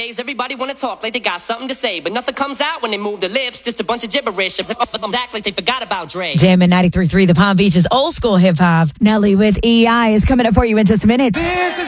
Nowadays, everybody wanna talk like they got something to say, but nothing comes out when they move their lips. Just a bunch of gibberish. Act like they forgot about Dre. Jamming 93.3, the Palm Beach's old school hip hop. Nelly with EI is coming up for you in just a minute. This is